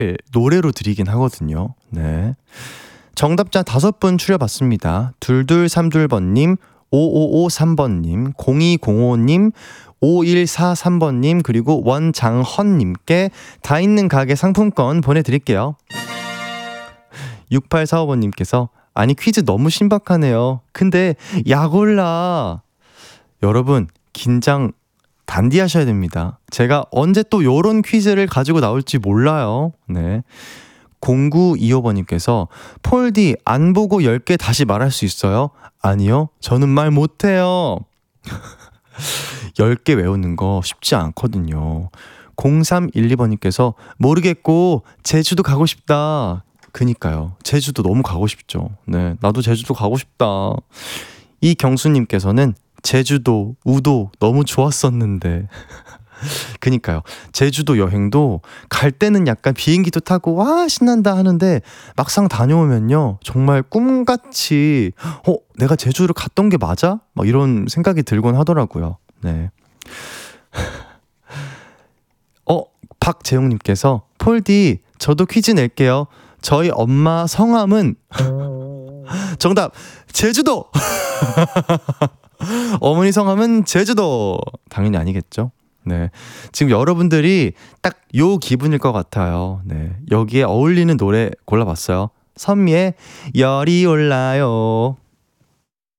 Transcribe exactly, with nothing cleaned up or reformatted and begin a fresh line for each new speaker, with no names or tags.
노래로 드리긴 하거든요. 네. 정답자 다섯 분 추려봤습니다. 둘둘삼둘번님, 오오오삼번님, 공이공오님, 오일사삼번님, 그리고 원장헌님께 다 있는 가게 상품권 보내드릴게요. 육팔사오번님께서 아니 퀴즈 너무 신박하네요. 근데 약올라. 여러분 긴장 단디 하셔야 됩니다. 제가 언제 또 요런 퀴즈를 가지고 나올지 몰라요. 네. 공구이오번님께서 폴디 안 보고 열 개 다시 말할 수 있어요? 아니요. 저는 말 못해요. 열 개 외우는 거 쉽지 않거든요. 공삼일이번님께서 모르겠고 제주도 가고 싶다. 그니까요. 제주도 너무 가고 싶죠. 네, 나도 제주도 가고 싶다. 이경수님께서는 제주도, 우도 너무 좋았었는데. 그니까요. 제주도 여행도 갈 때는 약간 비행기도 타고 와 신난다 하는데 막상 다녀오면요 정말 꿈같이 어 내가 제주를 갔던 게 맞아? 막 이런 생각이 들곤 하더라고요. 네. 어 박재용님께서 폴디 저도 퀴즈 낼게요. 저희 엄마 성함은 정답 제주도. 어머니 성함은 제주도. 당연히 아니겠죠. 네, 지금 여러분들이 딱 요 기분일 것 같아요. 네, 여기에 어울리는 노래 골라봤어요. 선미의 열이 올라요.